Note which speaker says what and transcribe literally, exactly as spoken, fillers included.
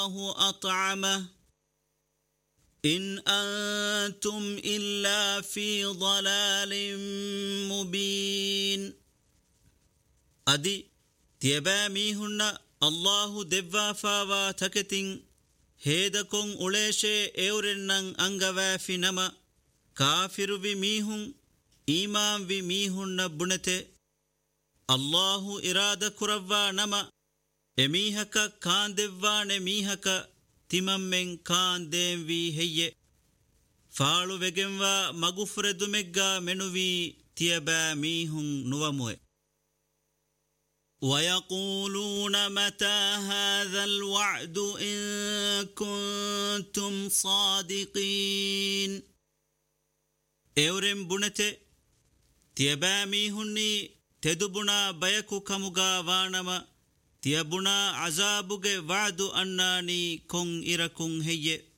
Speaker 1: أطعمه إن أنتم إلا في ضلال مبين أدي تيباميهن الله دبا فاوا تكتين هيدكم أوليشي إورنن أنغوا في نما كافر بميهن إيمان بميهن بنته الله إرادة كروا نما إميهك كان دبان إميهك تممن كان دين في هي فالو وگنوا مغفر دمگا منوي تيبا ميهن نواموه ويقولون متى هذا الوعد إن كنتم صادقين اورم بنته تيبا ميهني تدبنا بيكو كمغا وانما تيبنا عذابوغ وعد أناني كون إركون هي